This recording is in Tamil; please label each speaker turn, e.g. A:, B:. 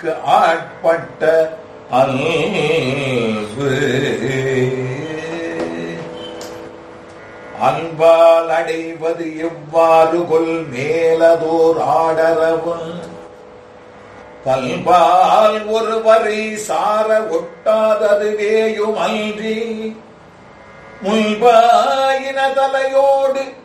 A: அன்புக்கு ஆட்பட்ட அன்பு அன்பால் அடைவது எவ்வாறு கொல் மேலதோர் ஆடரவு கல்பால் ஒருவரை சார ஒட்டாததுவேயும் அன்றி முன்பாயின தலையோடு